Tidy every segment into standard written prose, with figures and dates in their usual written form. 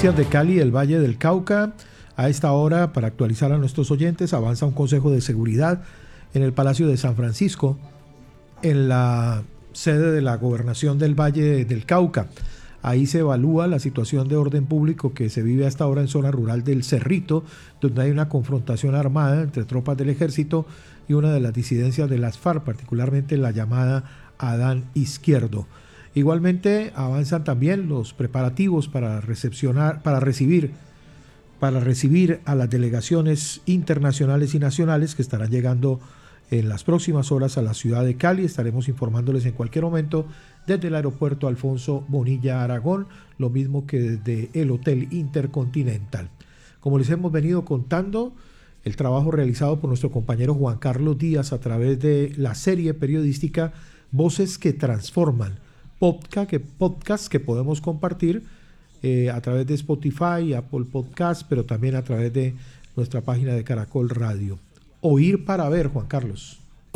Noticias de Cali y el Valle del Cauca. A esta hora, para actualizar a nuestros oyentes, avanza un consejo de seguridad en el Palacio de San Francisco, en la sede de la Gobernación del Valle del Cauca. Ahí se evalúa la situación de orden público que se vive hasta ahora en zona rural del Cerrito, donde hay una confrontación armada entre tropas del ejército y una de las disidencias de las FARC, particularmente la llamada Adán Izquierdo. Igualmente avanzan también los preparativos para recibir a las delegaciones internacionales y nacionales que estarán llegando en las próximas horas a la ciudad de Cali. Estaremos informándoles en cualquier momento desde el aeropuerto Alfonso Bonilla Aragón, lo mismo que desde el Hotel Intercontinental. Como les hemos venido contando, el trabajo realizado por nuestro compañero Juan Carlos Díaz a través de la serie periodística Voces que Transforman, podcast que podemos compartir a través de Spotify, Apple Podcast, pero también a través de nuestra página de Caracol Radio. Oír para ver, Juan Carlos.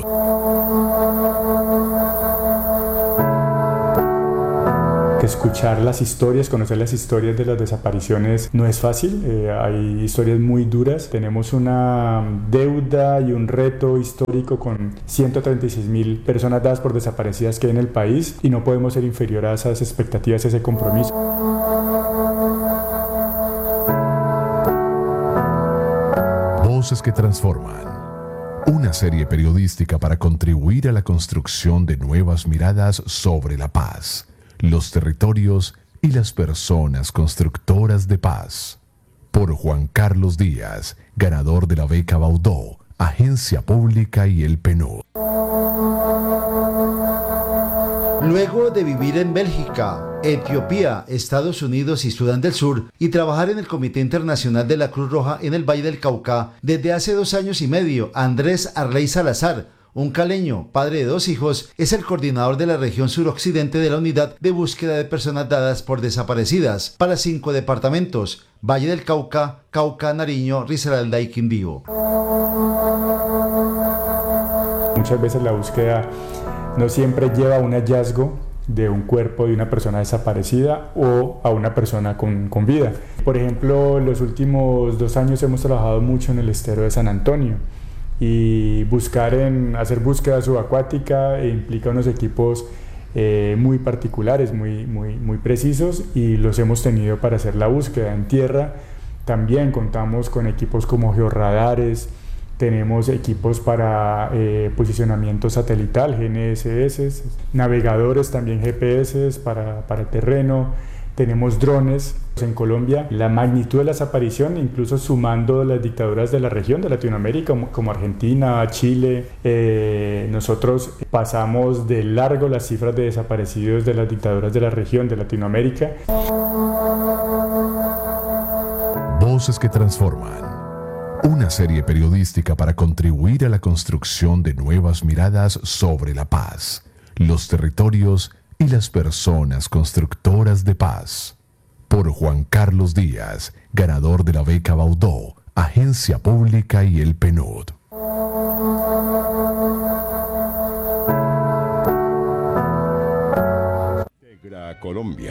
Escuchar las historias, conocer las historias de las desapariciones no es fácil, hay historias muy duras. Tenemos una deuda y un reto histórico con 136.000 personas dadas por desaparecidas que hay en el país y no podemos ser inferior a esas expectativas, a ese compromiso. Voces que transforman. Una serie periodística para contribuir a la construcción de nuevas miradas sobre la paz, los territorios y las personas constructoras de paz. Por Juan Carlos Díaz, ganador de la beca Baudó, Agencia Pública y el PNUD. Luego de vivir en Bélgica, Etiopía, Estados Unidos y Sudán del Sur y trabajar en el Comité Internacional de la Cruz Roja en el Valle del Cauca, desde hace 2 años y medio, Andrés Arley Salazar, un caleño, padre de 2 hijos, es el coordinador de la región suroccidente de la Unidad de Búsqueda de Personas Dadas por Desaparecidas para 5 departamentos: Valle del Cauca, Cauca, Nariño, Risaralda y Quindío. Muchas veces la búsqueda no siempre lleva a un hallazgo de un cuerpo de una persona desaparecida o a una persona con vida. Por ejemplo, los últimos 2 años hemos trabajado mucho en el estero de San Antonio y hacer búsqueda subacuática implica unos equipos muy particulares, muy precisos, y los hemos tenido para hacer la búsqueda. En tierra también contamos con equipos como georradares, tenemos equipos para posicionamiento satelital, GNSS, navegadores también GPS para terreno, tenemos drones. En Colombia, la magnitud de la desaparición, incluso sumando las dictaduras de la región de Latinoamérica, como Argentina, Chile, nosotros pasamos de largo las cifras de desaparecidos de las dictaduras de la región de Latinoamérica. Voces que transforman. Una serie periodística para contribuir a la construcción de nuevas miradas sobre la paz, los territorios y las personas constructoras de paz. Por Juan Carlos Díaz, ganador de la beca Baudó, Agencia Pública y el PNUD. Integra Colombia.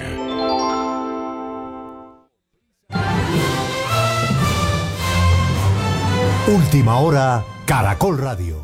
Última hora, Caracol Radio.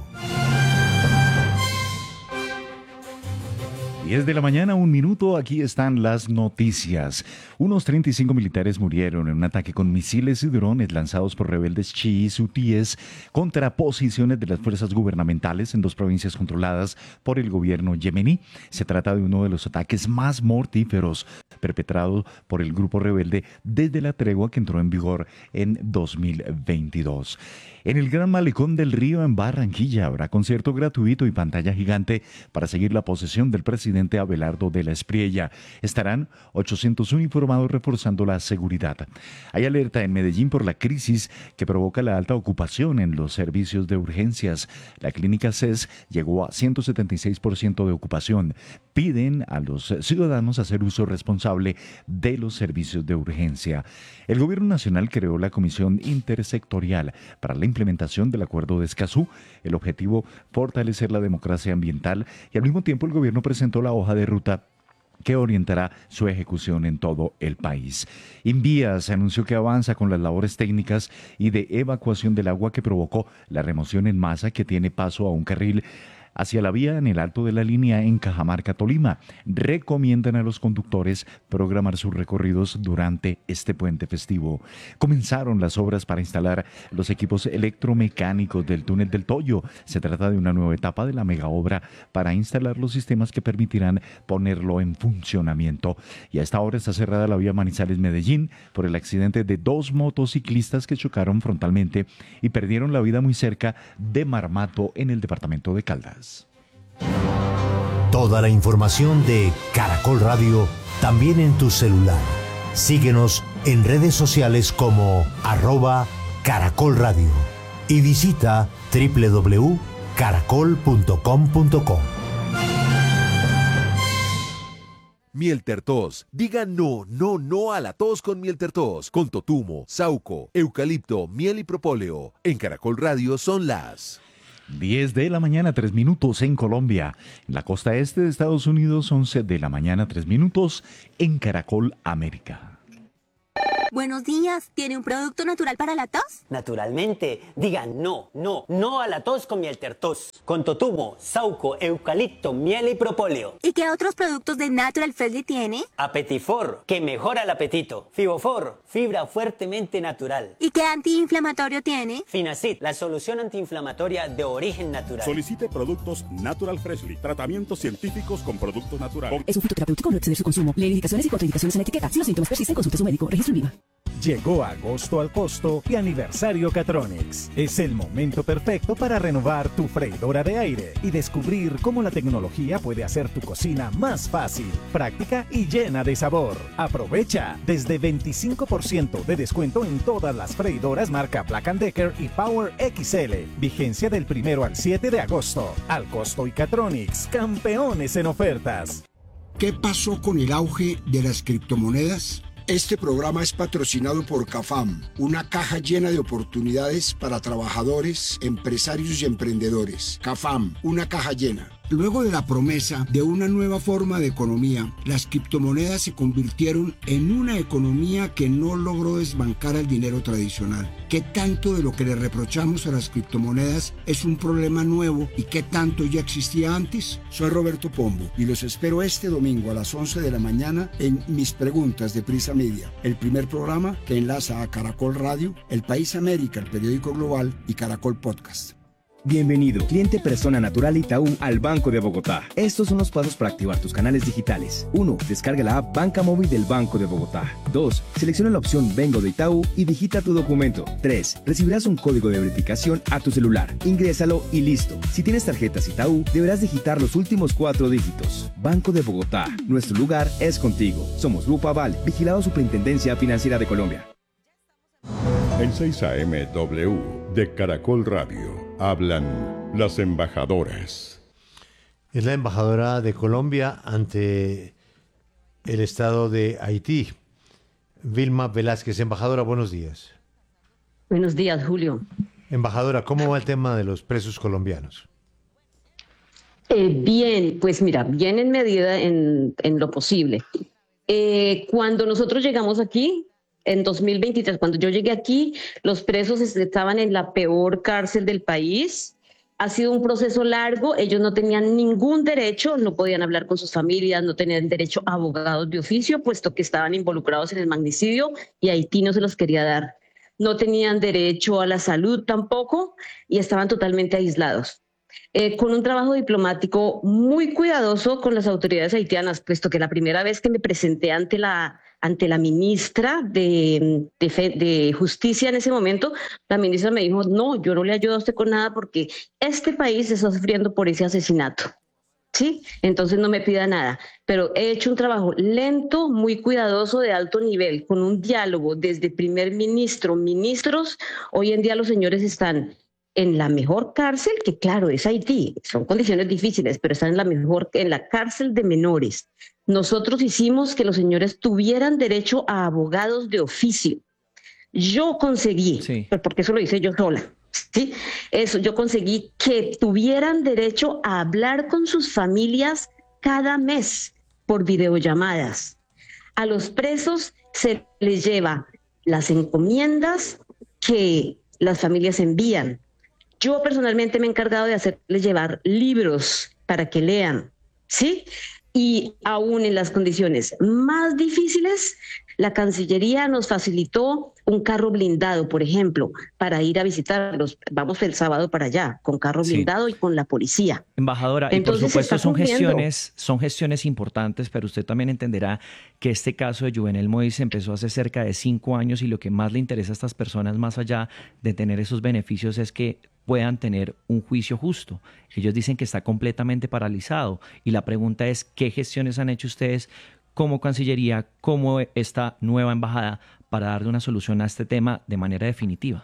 10 de la mañana, 1 minuto, aquí están las noticias. Unos 35 militares murieron en un ataque con misiles y drones lanzados por rebeldes chiíes hutíes contra posiciones de las fuerzas gubernamentales en 2 provincias controladas por el gobierno yemení. Se trata de uno de los ataques más mortíferos perpetrado por el grupo rebelde desde la tregua que entró en vigor en 2022. En el Gran Malecón del Río, en Barranquilla, habrá concierto gratuito y pantalla gigante para seguir la posesión del presidente Abelardo de la Espriella. Estarán 800 uniformados reforzando la seguridad. Hay alerta en Medellín por la crisis que provoca la alta ocupación en los servicios de urgencias. La clínica CES llegó a 176% de ocupación. Piden a los ciudadanos hacer uso responsable de los servicios de urgencia. El Gobierno Nacional creó la Comisión Intersectorial para la implementación del Acuerdo de Escazú. El objetivo, fortalecer la democracia ambiental, y al mismo tiempo el gobierno presentó la hoja de ruta que orientará su ejecución en todo el país. Invías anunció que avanza con las labores técnicas y de evacuación del agua que provocó la remoción en masa que tiene paso a un carril hacia la vía en el alto de la línea en Cajamarca, Tolima. Recomiendan a los conductores programar sus recorridos durante este puente festivo. Comenzaron las obras para instalar los equipos electromecánicos del túnel del Toyo. Se trata de una nueva etapa de la megaobra para instalar los sistemas que permitirán ponerlo en funcionamiento. Y a esta hora está cerrada la vía Manizales-Medellín por el accidente de 2 motociclistas que chocaron frontalmente y perdieron la vida muy cerca de Marmato, en el departamento de Caldas. Toda la información de Caracol Radio también en tu celular. Síguenos en redes sociales como @Caracol Radio y visita www.caracol.com.co. Miel Tertos. Diga no, no, no a la tos con Miel Tertos. Con totumo, sauco, eucalipto, miel y propóleo. En Caracol Radio son las 10 de la mañana, 3 minutos en Colombia. En la costa este de Estados Unidos, 11 de la mañana, 3 minutos en Caracol América. Buenos días, ¿tiene un producto natural para la tos? Naturalmente, digan no, no, no a la tos con Miel Tertos. Con totumo, sauco, eucalipto, miel y propóleo. ¿Y qué otros productos de Natural Freshly tiene? Apetifor, que mejora el apetito. Fibofor, fibra fuertemente natural. ¿Y qué antiinflamatorio tiene? Finacid, la solución antiinflamatoria de origen natural. Solicite productos Natural Freshly, tratamientos científicos con productos naturales. Es un fitoterapéutico, no exceder su consumo. Lee indicaciones y contraindicaciones en etiqueta. Si los síntomas persisten, consulte a su médico. Registro INVIMA. Llegó agosto al costo y aniversario Catronics. Es el momento perfecto para renovar tu freidora de aire y descubrir cómo la tecnología puede hacer tu cocina más fácil, práctica y llena de sabor. Aprovecha desde 25% de descuento en todas las freidoras marca Black & Decker y Power XL. Vigencia del 1 al 7 de agosto. Al costo y Catronics, campeones en ofertas. ¿Qué pasó con el auge de las criptomonedas? Este programa es patrocinado por CAFAM, una caja llena de oportunidades para trabajadores, empresarios y emprendedores. CAFAM, una caja llena. Luego de la promesa de una nueva forma de economía, las criptomonedas se convirtieron en una economía que no logró desbancar al dinero tradicional. ¿Qué tanto de lo que le reprochamos a las criptomonedas es un problema nuevo y qué tanto ya existía antes? Soy Roberto Pombo y los espero este domingo a las 11 de la mañana en Mis Preguntas de Prisa Media, el primer programa que enlaza a Caracol Radio, El País América, el periódico global y Caracol Podcast. Bienvenido, cliente persona natural Itaú al Banco de Bogotá. Estos son los pasos para activar tus canales digitales. 1. Descarga la app Banca Móvil del Banco de Bogotá. 2. Selecciona la opción Vengo de Itaú y digita tu documento. 3. Recibirás un código de verificación a tu celular. Ingrésalo y listo. Si tienes tarjetas Itaú, deberás digitar los últimos 4 dígitos. Banco de Bogotá. Nuestro lugar es contigo. Somos Grupo Aval, vigilado Superintendencia Financiera de Colombia. En 6 AM W de Caracol Radio hablan las embajadoras. Es la embajadora de Colombia ante el Estado de Haití, Vilma Velázquez. Embajadora, buenos días. Buenos días, Julio. Embajadora, ¿cómo va el tema de los presos colombianos? Bien, pues mira, bien en medida en lo posible. Cuando nosotros llegamos aquí, en 2023, cuando yo llegué aquí, los presos estaban en la peor cárcel del país. Ha sido un proceso largo, ellos no tenían ningún derecho, no podían hablar con sus familias, no tenían derecho a abogados de oficio, puesto que estaban involucrados en el magnicidio y Haití no se los quería dar. No tenían derecho a la salud tampoco y estaban totalmente aislados. Con un trabajo diplomático muy cuidadoso con las autoridades haitianas, puesto que la primera vez que me presenté ante la ministra de Justicia en ese momento, la ministra me dijo, no, yo no le ayudo a usted con nada porque este país está sufriendo por ese asesinato, ¿sí? Entonces no me pida nada, pero he hecho un trabajo lento, muy cuidadoso, de alto nivel, con un diálogo desde primer ministro, ministros. Hoy en día los señores están en la mejor cárcel, que claro, es Haití, son condiciones difíciles, pero están en la cárcel de menores. Nosotros hicimos que los señores tuvieran derecho a abogados de oficio. Yo conseguí, porque eso lo hice yo sola, ¿sí? Yo conseguí que tuvieran derecho a hablar con sus familias cada mes. por videollamadas. A los presos se les lleva las encomiendas que las familias envían. Yo personalmente me he encargado de hacerles llevar libros para que lean, ¿sí? Y aún en las condiciones más difíciles, la Cancillería nos facilitó un carro blindado, por ejemplo, para ir a visitarlos. Vamos el sábado para allá, con carro blindado y con la policía. Embajadora, Entonces, y por supuesto cumpliendo. son gestiones importantes, pero usted también entenderá que este caso de Juvenel Moïse empezó hace cerca de 5 años y lo que más le interesa a estas personas, más allá de tener esos beneficios, es que puedan tener un juicio justo. Ellos dicen que está completamente paralizado y la pregunta es, ¿qué gestiones han hecho ustedes como Cancillería, como esta nueva embajada, para darle una solución a este tema de manera definitiva?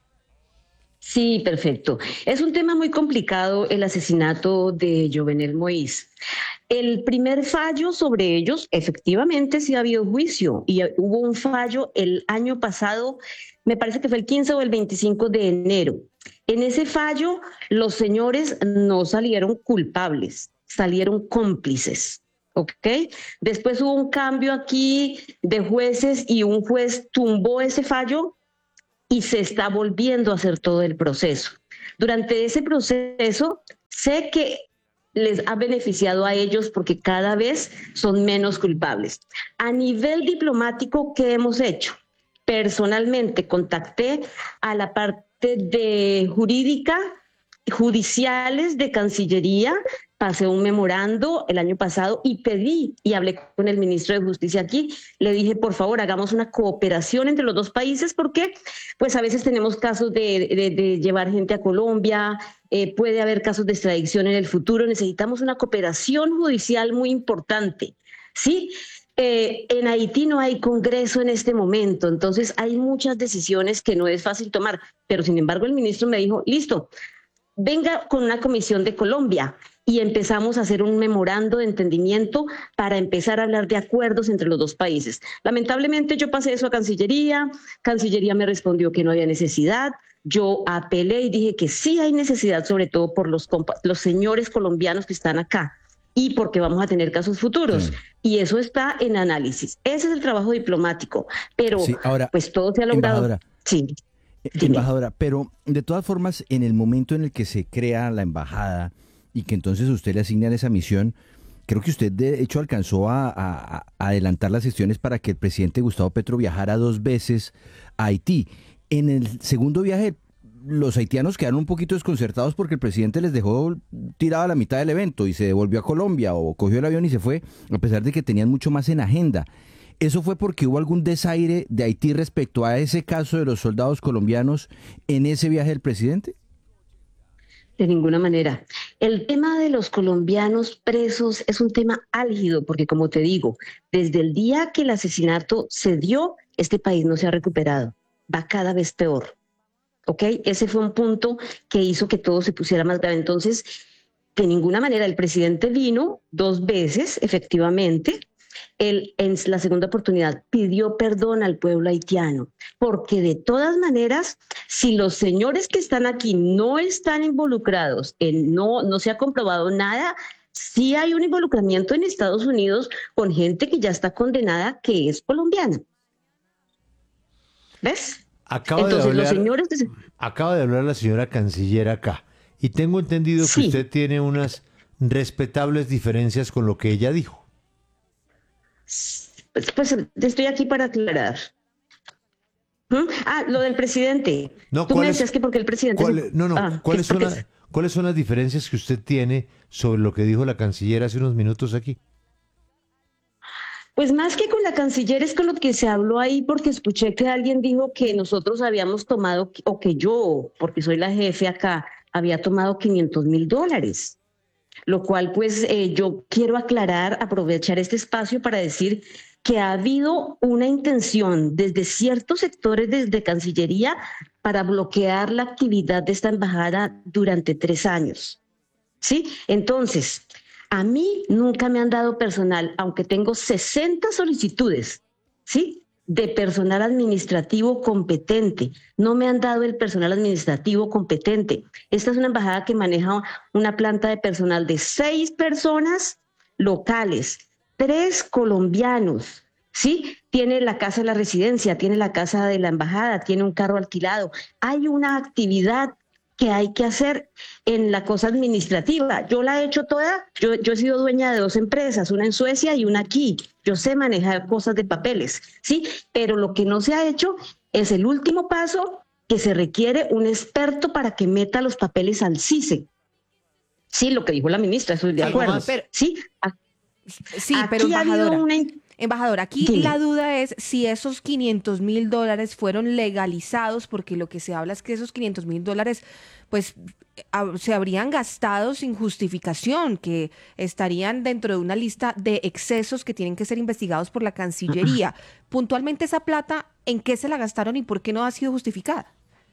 Sí, perfecto. Es un tema muy complicado el asesinato de Juvenel Moïse. El primer fallo sobre ellos, efectivamente sí ha habido juicio y hubo un fallo el año pasado, me parece que fue el 15 o el 25 de enero. En ese fallo los señores no salieron culpables, salieron cómplices. ¿Ok? Después hubo un cambio aquí de jueces y un juez tumbó ese fallo y se está volviendo a hacer todo el proceso. Durante ese proceso sé que les ha beneficiado a ellos porque cada vez son menos culpables. A nivel diplomático, ¿qué hemos hecho? Personalmente contacté a la parte de jurídica, judiciales de Cancillería, pasé un memorando el año pasado y pedí y hablé con el ministro de Justicia aquí, le dije, por favor, hagamos una cooperación entre los dos países porque pues a veces tenemos casos de llevar gente a Colombia, puede haber casos de extradición en el futuro, necesitamos una cooperación judicial muy importante, ¿sí? En Haití no hay congreso en este momento, entonces hay muchas decisiones que no es fácil tomar, pero sin embargo el ministro me dijo, listo, venga con una comisión de Colombia y empezamos a hacer un memorando de entendimiento para empezar a hablar de acuerdos entre los dos países. Lamentablemente yo pasé eso a Cancillería, Cancillería me respondió que no había necesidad, yo apelé y dije que sí hay necesidad, sobre todo por los señores colombianos que están acá y porque vamos a tener casos futuros. Y eso está en análisis. Ese es el trabajo diplomático, pero sí, ahora, pues todo se ha logrado. Embajadora, sí. Embajadora, pero de todas formas, en el momento en el que se crea la embajada y que entonces usted le asignan esa misión, creo que usted de hecho alcanzó a adelantar las gestiones para que el presidente Gustavo Petro viajara 2 veces a Haití. En el segundo viaje, los haitianos quedaron un poquito desconcertados porque el presidente les dejó tirado a la mitad del evento y se devolvió a Colombia o cogió el avión y se fue, a pesar de que tenían mucho más en agenda. ¿Eso fue porque hubo algún desaire de Haití respecto a ese caso de los soldados colombianos en ese viaje del presidente? De ninguna manera. El tema de los colombianos presos es un tema álgido porque, como te digo, desde el día que el asesinato se dio, este país no se ha recuperado. Va cada vez peor. ¿Ok? Ese fue un punto que hizo que todo se pusiera más grave. Entonces, de ninguna manera, el presidente vino 2 veces, efectivamente. Él, en la segunda oportunidad, pidió perdón al pueblo haitiano, porque de todas maneras, si los señores que están aquí no están involucrados, no se ha comprobado nada, sí hay un involucramiento en Estados Unidos con gente que ya está condenada que es colombiana. ¿Ves? Acaba de hablar la señora canciller acá, y tengo entendido que usted tiene unas respetables diferencias con lo que ella dijo. Pues estoy aquí para aclarar. Lo del presidente. No, tú me decías que porque el presidente... ¿Cuáles son las diferencias que usted tiene sobre lo que dijo la canciller hace unos minutos aquí? Pues más que con la canciller es con lo que se habló ahí, porque escuché que alguien dijo que nosotros habíamos tomado, o que yo, porque soy la jefe acá, había tomado $500,000. Lo cual pues yo quiero aclarar, aprovechar este espacio para decir que ha habido una intención desde ciertos sectores desde Cancillería para bloquear la actividad de esta embajada durante 3 años. ¿Sí? Entonces, a mí nunca me han dado personal, aunque tengo 60 solicitudes, ¿sí?, de personal administrativo competente. No me han dado el personal administrativo competente. Esta es una embajada que maneja una planta de personal de 6 personas locales, 3 colombianos, ¿sí? Tiene la casa de la residencia, tiene la casa de la embajada, tiene un carro alquilado. Hay una actividad que hay que hacer en la cosa administrativa. Yo la he hecho toda, yo he sido dueña de 2 empresas, una en Suecia y una aquí. Yo sé manejar cosas de papeles, ¿sí? Pero lo que no se ha hecho es el último paso, que se requiere un experto para que meta los papeles al CICE. Sí, lo que dijo la ministra, estoy de acuerdo. Pero, sí, pero embajadora, aquí Dime. la duda es si esos $500,000 fueron legalizados, porque lo que se habla es que esos $500,000 pues se habrían gastado sin justificación, que estarían dentro de una lista de excesos que tienen que ser investigados por la Cancillería. Puntualmente, esa plata, ¿en qué se la gastaron y por qué no ha sido justificada?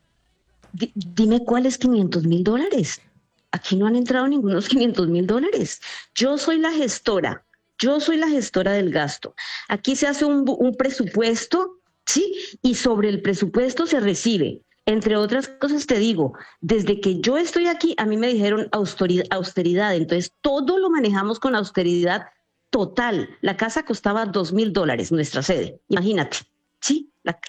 Dime cuáles $500,000. Aquí no han entrado ningunos $500,000. Yo soy la gestora del gasto. Aquí se hace un presupuesto, ¿sí? Y sobre el presupuesto se recibe. Entre otras cosas te digo, desde que yo estoy aquí, a mí me dijeron austeridad, entonces todo lo manejamos con austeridad total. La casa costaba $2,000, nuestra sede, imagínate, ¿sí?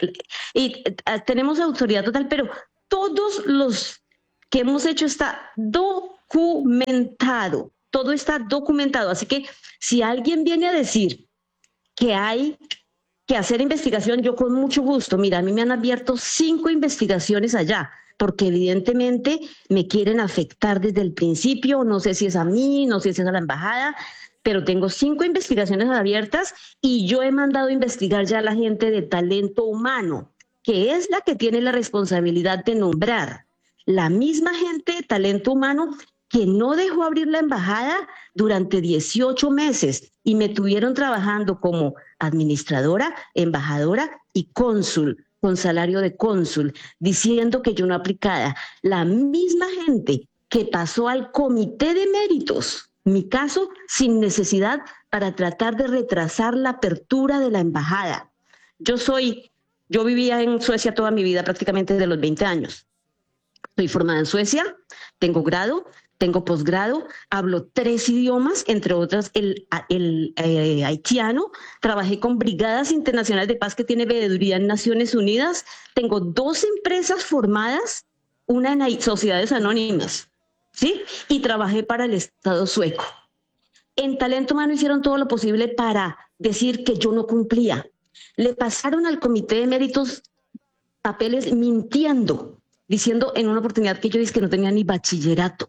Tenemos austeridad total, pero todos los que hemos hecho está documentado, todo está documentado, así que si alguien viene a decir que hay que hacer investigación, yo con mucho gusto. Mira, a mí me han abierto 5 investigaciones allá, porque evidentemente me quieren afectar desde el principio, no sé si es a mí, no sé si es a la embajada, pero tengo 5 investigaciones abiertas y yo he mandado a investigar ya a la gente de talento humano, que es la que tiene la responsabilidad de nombrar. La misma gente de talento humano que no dejó abrir la embajada durante 18 meses y me tuvieron trabajando como administradora, embajadora y cónsul, con salario de cónsul, diciendo que yo no aplicaba. La misma gente que pasó al comité de méritos, mi caso, sin necesidad, para tratar de retrasar la apertura de la embajada. Yo vivía en Suecia toda mi vida, prácticamente desde los 20 años. Soy formada en Suecia, tengo grado, tengo posgrado, hablo 3 idiomas, entre otras el haitiano. Trabajé con brigadas internacionales de paz que tiene veeduría en Naciones Unidas. Tengo 2 empresas formadas, una en sociedades anónimas, ¿sí? Y trabajé para el Estado sueco. En talento humano hicieron todo lo posible para decir que yo no cumplía. Le pasaron al comité de méritos papeles mintiendo, diciendo en una oportunidad que yo dije que no tenía ni bachillerato.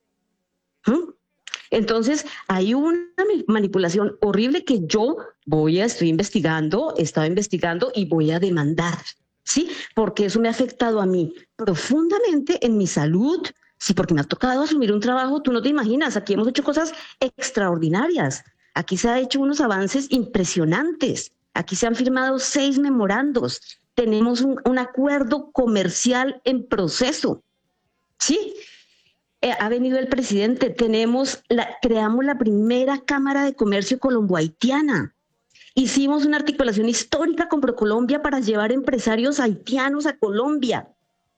Entonces, hay una manipulación horrible que yo estaba investigando y voy a demandar, ¿sí? Porque eso me ha afectado a mí profundamente en mi salud, sí, porque me ha tocado asumir un trabajo, tú no te imaginas, aquí hemos hecho cosas extraordinarias, aquí se han hecho unos avances impresionantes, aquí se han firmado 6 memorandos, tenemos un acuerdo comercial en proceso, ¿sí? Ha venido el presidente, creamos la primera Cámara de Comercio colombo-haitiana. Hicimos una articulación histórica con ProColombia para llevar empresarios haitianos a Colombia.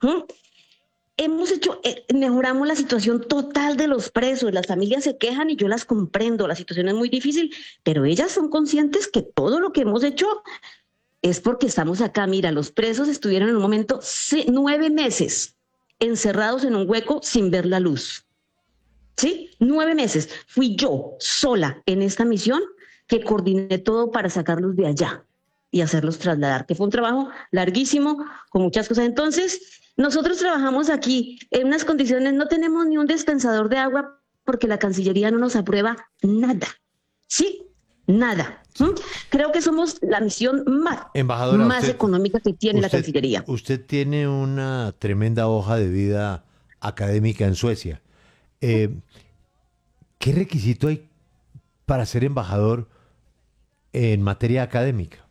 Mejoramos la situación total de los presos. Las familias se quejan y yo las comprendo. La situación es muy difícil, pero ellas son conscientes que todo lo que hemos hecho es porque estamos acá. Mira, los presos estuvieron en un momento 9 meses encerrados en un hueco sin ver la luz. ¿Sí? 9 meses. Fui yo sola en esta misión que coordiné todo para sacarlos de allá y hacerlos trasladar, que fue un trabajo larguísimo, con muchas cosas. Entonces, nosotros trabajamos aquí en unas condiciones, no tenemos ni un dispensador de agua porque la Cancillería no nos aprueba nada. ¿Sí? Nada. Creo que somos la misión más económica que tiene la Cancillería. Usted tiene una tremenda hoja de vida académica en Suecia. ¿Qué requisito hay para ser embajador en materia académica?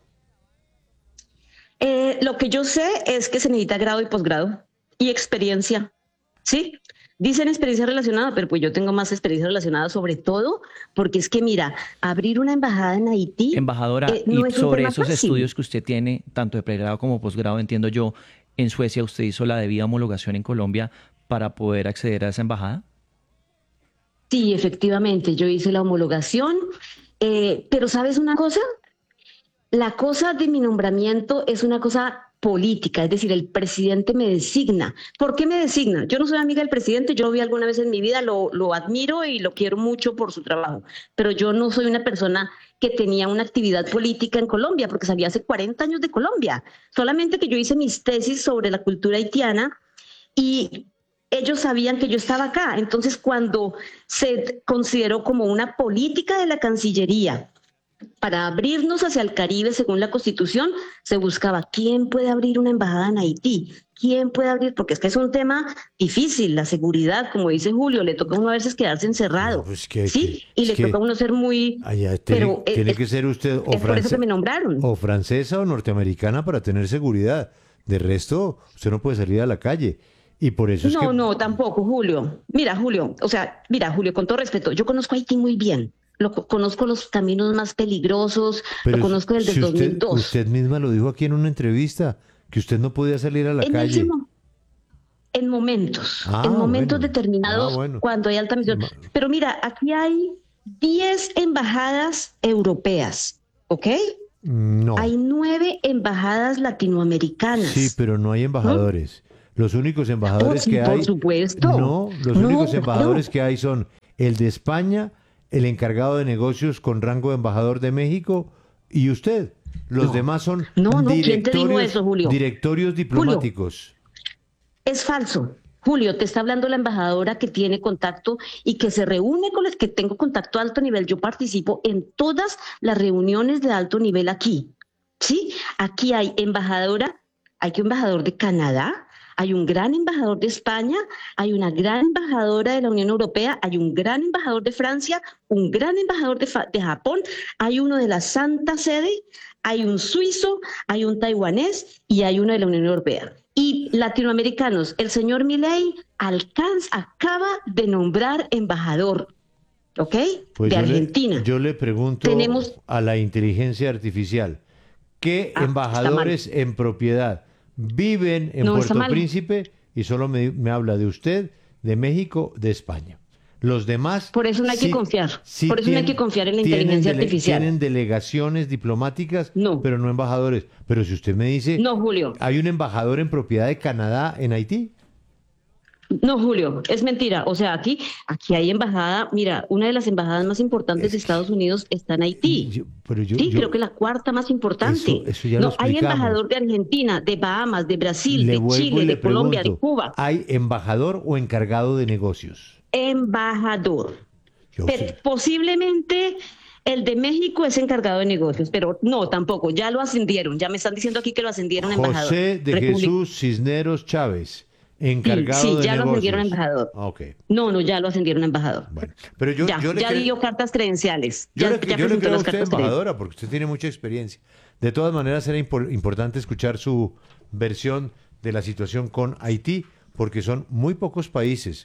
Lo que yo sé es que se necesita grado y posgrado y experiencia, ¿sí? Dicen experiencia relacionada, pero pues yo tengo más experiencia relacionada, sobre todo porque es que, mira, abrir una embajada en Haití... Embajadora, no y es un sobre tema esos fácil. estudios que usted tiene, tanto de pregrado como posgrado, entiendo yo, en Suecia usted hizo la debida homologación en Colombia para poder acceder a esa embajada. Sí, efectivamente, yo hice la homologación Pero ¿sabes una cosa? La cosa de mi nombramiento es una cosa política, es decir, el presidente me designa. ¿Por qué me designa? Yo no soy amiga del presidente, yo lo vi alguna vez en mi vida, lo admiro y lo quiero mucho por su trabajo, pero yo no soy una persona que tenía una actividad política en Colombia, porque salí hace 40 años de Colombia, solamente que yo hice mis tesis sobre la cultura haitiana y ellos sabían que yo estaba acá. Entonces, cuando se consideró como una política de la Cancillería para abrirnos hacia el Caribe según la Constitución, se buscaba quién puede abrir una embajada en Haití, quién puede abrir, porque es que es un tema difícil, la seguridad, como dice Julio, le toca a uno a veces quedarse encerrado, ¿sí? Y le toca a uno ser muy... Pero tiene que ser usted por eso que me nombraron. O francesa o norteamericana para tener seguridad. De resto, usted no puede salir a la calle. Y por eso es que... No, tampoco, Julio. Mira, Julio, con todo respeto, yo conozco Haití muy bien. Conozco los caminos más peligrosos, lo conozco desde el 2002. Usted misma lo dijo aquí en una entrevista, que usted no podía salir a la calle. En momentos determinados, cuando hay alta misión. Pero mira, aquí hay 10 embajadas europeas, ¿ok? No. Hay 9 embajadas latinoamericanas. Sí, pero no hay embajadores. Los únicos embajadores que hay... Por supuesto. No, los únicos embajadores que hay son el de España, el encargado de negocios con rango de embajador de México y usted. Los demás son ¿quién te dijo eso, Julio? Directorios diplomáticos. Julio, es falso. Julio, te está hablando la embajadora que tiene contacto y que se reúne con los que tengo contacto a alto nivel. Yo participo en todas las reuniones de alto nivel aquí. ¿Sí? Aquí hay un embajador de Canadá, hay un gran embajador de España, hay una gran embajadora de la Unión Europea, hay un gran embajador de Francia, un gran embajador de Japón, hay uno de la Santa Sede, hay un suizo, hay un taiwanés y hay uno de la Unión Europea. Y latinoamericanos, el señor Milei acaba de nombrar embajador, ¿ok? Pues de Argentina. Yo le pregunto a la inteligencia artificial, ¿qué embajadores en propiedad viven en Puerto Príncipe? Y solo me habla de usted, de México, de España. Los demás... Por eso no hay que confiar. Por eso no hay que confiar en la inteligencia artificial. Tienen delegaciones diplomáticas, pero no embajadores. Pero si usted me dice... No, Julio. ¿Hay un embajador en propiedad de Canadá en Haití? No, Julio, es mentira. O sea, aquí hay embajada. Mira, una de las embajadas más importantes de Estados Unidos está en Haití. Creo que la cuarta más importante. Eso ya lo explicamos. Hay embajador de Argentina, de Bahamas, de Brasil, de Chile, de Colombia, de Cuba. ¿Hay embajador o encargado de negocios? Embajador. Posiblemente el de México es encargado de negocios, pero no, tampoco. Ya lo ascendieron. Ya me están diciendo aquí que lo ascendieron a embajador. José de Jesús Cisneros Chávez. Encargado de negocios. Ya lo ascendieron a embajador. Okay. No, ya lo ascendieron a embajador. Bueno, pero yo ya dio cartas credenciales. Yo le creo a usted, embajadora, porque usted tiene mucha experiencia. De todas maneras, era importante escuchar su versión de la situación con Haití, porque son muy pocos países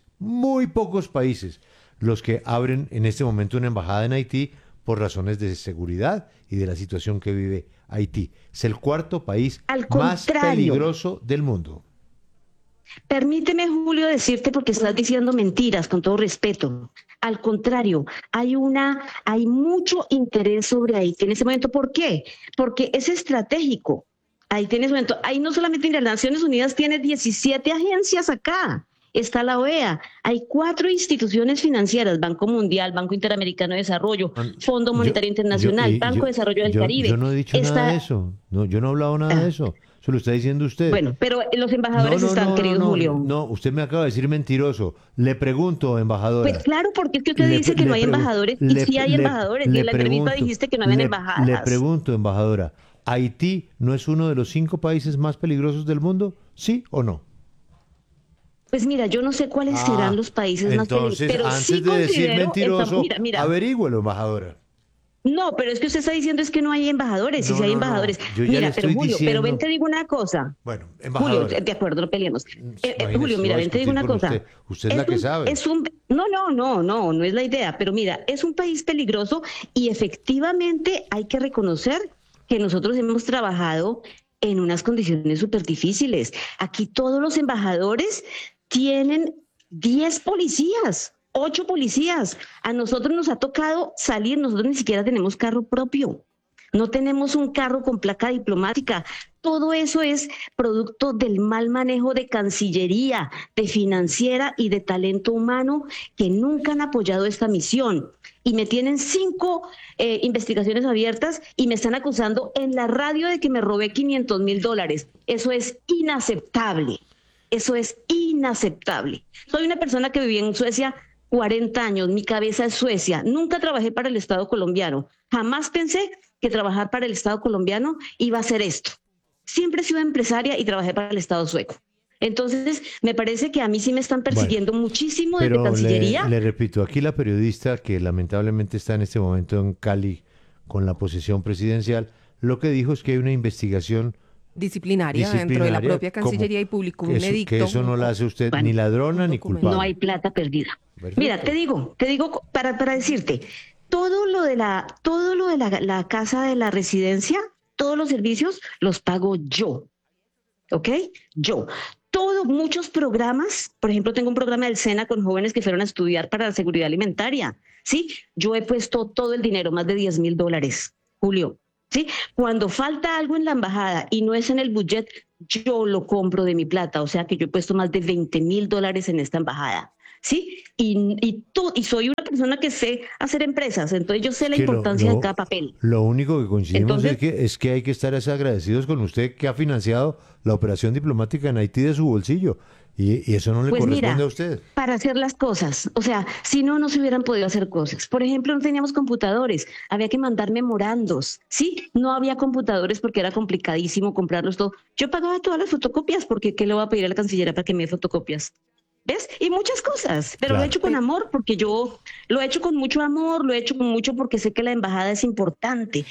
los que abren en este momento una embajada en Haití por razones de seguridad y de la situación que vive Haití. Es el cuarto país más peligroso del mundo. Permíteme, Julio, decirte, porque estás diciendo mentiras, con todo respeto. Al contrario, hay mucho interés sobre Haití en ese momento. ¿Por qué? Porque es estratégico. Haití en ese momento, ahí no solamente Naciones Unidas tiene 17 agencias acá. Está la OEA, hay 4 instituciones financieras, Banco Mundial, Banco Interamericano de Desarrollo, Fondo Monetario Internacional, Banco de Desarrollo del Caribe. Yo no he dicho nada de eso, yo no he hablado nada de eso. Eso lo está diciendo usted. Bueno, pero los embajadores están, querido Julio. No, usted me acaba de decir mentiroso. Le pregunto, embajadora. Pues claro, porque es que usted dice que no hay embajadores y sí hay embajadores. Y en la entrevista dijiste que no habían embajadas. Le pregunto, embajadora, ¿Haití no es uno de los 5 países más peligrosos del mundo? ¿Sí o no? Pues mira, yo no sé cuáles serán los países más peligrosos. Pero antes sí de decir mentiroso, mira. averígüelo, embajadora. No, pero es que usted está diciendo es que no hay embajadores, y si hay embajadores. Mira, pero Julio, pero ven te digo una cosa. Bueno, embajadora. Julio, de acuerdo, no peleemos. Julio, mira, ven te digo una cosa. Usted es la que sabe. No es la idea, pero mira, es un país peligroso y efectivamente hay que reconocer que nosotros hemos trabajado en unas condiciones súper difíciles. Aquí todos los embajadores tienen 10 policías. 8 policías. A nosotros nos ha tocado salir, nosotros ni siquiera tenemos carro propio. No tenemos un carro con placa diplomática. Todo eso es producto del mal manejo de Cancillería, de Financiera y de talento humano que nunca han apoyado esta misión. Y me tienen 5 investigaciones abiertas y me están acusando en la radio de que me robé $500,000. Eso es inaceptable. Eso es inaceptable. Soy una persona que viví en Suecia 40 años. Mi cabeza es Suecia. Nunca trabajé para el Estado colombiano. Jamás pensé que trabajar para el Estado colombiano iba a ser esto. Siempre he sido empresaria y trabajé para el Estado sueco. Entonces, me parece que a mí sí me están persiguiendo muchísimo desde Cancillería. Le repito, aquí la periodista que lamentablemente está en este momento en Cali con la posesión presidencial, lo que dijo es que hay una investigación disciplinaria dentro de la propia Cancillería y publicó un edicto. Que eso no la hace usted ni ladrona ni culpable. No hay plata perdida. Perfecto. Mira, te digo para decirte, todo lo de la casa de la residencia, todos los servicios los pago yo, ¿ok? Yo. Muchos programas, por ejemplo, tengo un programa del SENA con jóvenes que fueron a estudiar para la seguridad alimentaria, ¿sí? Yo he puesto todo el dinero, más de $10,000, Julio, ¿sí? Cuando falta algo en la embajada y no es en el budget, yo lo compro de mi plata, o sea que yo he puesto más de $20,000 en esta embajada, ¿sí? Y soy una persona que sé hacer empresas, entonces yo sé la importancia de cada papel. Lo único que coincidimos es que hay que estar agradecidos con usted que ha financiado la operación diplomática en Haití de su bolsillo. Y eso no le corresponde a usted. Para hacer las cosas, o sea, si no se hubieran podido hacer cosas. Por ejemplo, no teníamos computadores, había que mandar memorandos, ¿sí? No había computadores porque era complicadísimo comprarlos todo. Yo pagaba todas las fotocopias porque ¿qué le voy a pedir a la Cancillería para que me dé fotocopias? ¿Ves? Y muchas cosas, pero lo he hecho con amor porque yo lo he hecho con mucho amor, lo he hecho con mucho porque sé que la embajada es importante.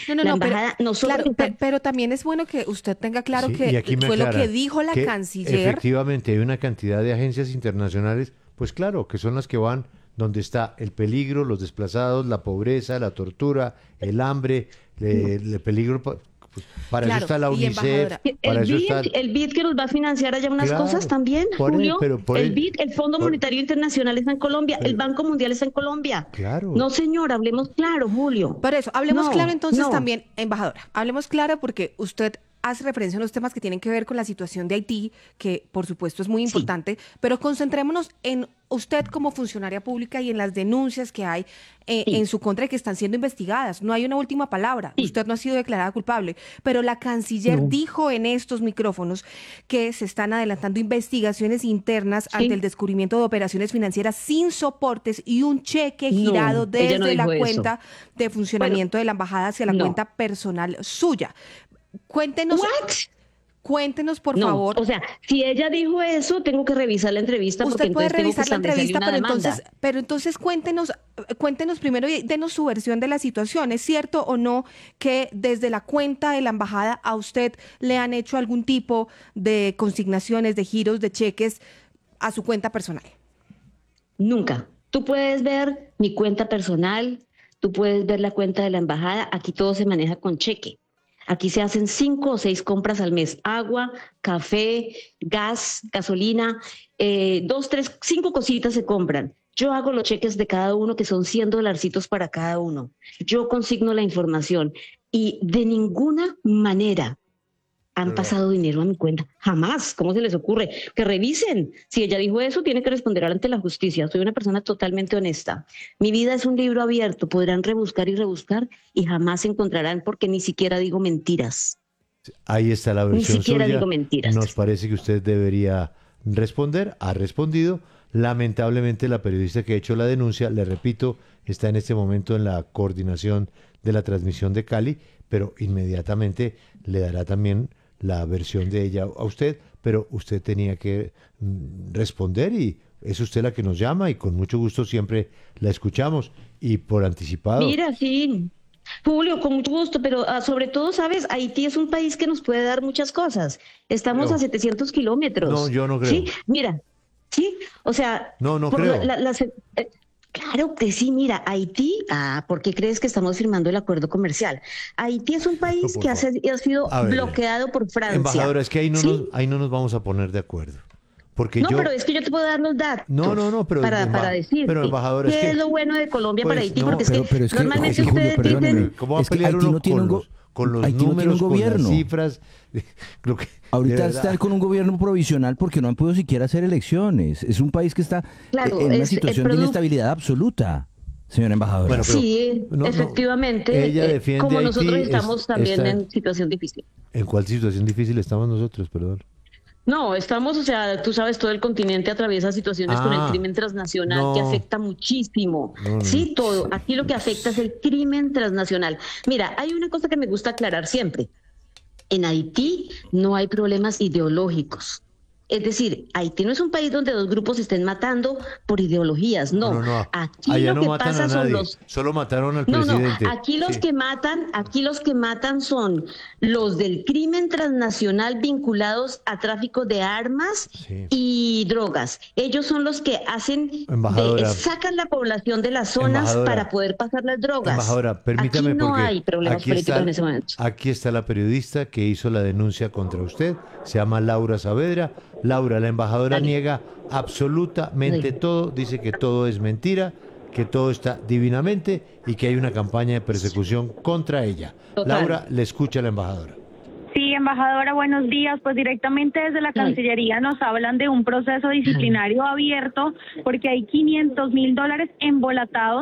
Pero también es bueno que usted tenga claro que fue lo que dijo la canciller. Efectivamente, hay una cantidad de agencias internacionales, pues claro, que son las que van donde está el peligro, los desplazados, la pobreza, la tortura, el hambre, el peligro... Para eso está la UNICEF. El BID que nos va a financiar allá unas cosas también, Julio. El BID, el Fondo Monetario Internacional está en Colombia, el Banco Mundial está en Colombia. Claro. No, señor, hablemos claro, Julio. Por eso, hablemos claro entonces también, embajadora. Hablemos claro porque usted hace referencia a unos temas que tienen que ver con la situación de Haití, que por supuesto es muy importante, pero concentrémonos en usted como funcionaria pública y en las denuncias que hay en su contra y que están siendo investigadas. No hay una última palabra. Usted no ha sido declarada culpable, pero la canciller dijo en estos micrófonos que se están adelantando investigaciones internas ante el descubrimiento de operaciones financieras sin soportes y un cheque girado desde la cuenta de funcionamiento de la embajada hacia la cuenta personal suya. Cuéntenos, por favor. O sea, si ella dijo eso, tengo que revisar la entrevista. Usted puede revisar la entrevista, pero entonces cuéntenos primero y denos su versión de la situación. ¿Es cierto o no que desde la cuenta de la embajada a usted le han hecho algún tipo de consignaciones, de giros, de cheques a su cuenta personal? Nunca. Tú puedes ver mi cuenta personal, tú puedes ver la cuenta de la embajada. Aquí todo se maneja con cheque. Aquí se hacen 5 o 6 compras al mes. Agua, café, gas, gasolina, 2, 3, 5 cositas se compran. Yo hago los cheques de cada uno, que son $100 para cada uno. Yo consigno la información y de ninguna manera han pasado dinero a mi cuenta. Jamás. ¿Cómo se les ocurre? Que revisen. Si ella dijo eso, tiene que responder ante la justicia. Soy una persona totalmente honesta. Mi vida es un libro abierto. Podrán rebuscar y rebuscar y jamás encontrarán porque ni siquiera digo mentiras. Ahí está la versión Ni siquiera suya. digo mentiras. Nos parece que usted debería responder. Ha respondido. Lamentablemente, la periodista que ha hecho la denuncia, le repito, está en este momento en la coordinación de la transmisión de Cali, pero inmediatamente le dará también la versión de ella a usted, pero usted tenía que responder y es usted la que nos llama y con mucho gusto siempre la escuchamos y por anticipado. Mira, sí, Julio, con mucho gusto, pero sobre todo, ¿sabes? Haití es un país que nos puede dar muchas cosas. Estamos a 700 kilómetros. No, yo no creo. Sí, mira, sí, o sea... No creo. Claro que sí, mira, Haití, ¿por qué crees que estamos firmando el acuerdo comercial? Haití es un país que ha sido bloqueado por Francia. Embajadora, es que ahí no nos vamos a poner de acuerdo. Porque no, pero es que yo te puedo dar los datos. No, pero para decirte pero embajador, qué es lo bueno de Colombia para Haití, porque pero es que normalmente Julio, ustedes perdóneme, dicen... ¿Cómo va a pelear uno con los números, con las cifras? Ahorita están con un gobierno provisional porque no han podido siquiera hacer elecciones. Es un país que está en una situación de inestabilidad absoluta, señora embajadora. Bueno, sí, efectivamente. Ella defiende como Haití, nosotros estamos también en situación difícil. ¿En cuál situación difícil estamos nosotros, perdón? No, estamos, o sea, tú sabes, todo el continente atraviesa situaciones con el crimen transnacional que afecta muchísimo. Sí, todo. Aquí lo que afecta es el crimen transnacional. Mira, hay una cosa que me gusta aclarar siempre. En Haití no hay problemas ideológicos. Es decir, Haití no es un país donde dos grupos se estén matando por ideologías, no. Aquí allá lo que pasa son los... Solo mataron al presidente. Aquí los que matan son los del crimen transnacional vinculados a tráfico de armas y drogas. Ellos son los que sacan la población de las zonas para poder pasar las drogas. Embajadora, permítame, aquí no porque hay problemas políticos en ese momento. Aquí está la periodista que hizo la denuncia contra usted, se llama Laura Saavedra. Laura, la embajadora niega absolutamente todo, dice que todo es mentira, que todo está divinamente y que hay una campaña de persecución contra ella. Total. Laura, le escucha a la embajadora. Sí, embajadora, buenos días. Pues directamente desde la Cancillería nos hablan de un proceso disciplinario abierto porque hay $500,000 embolatados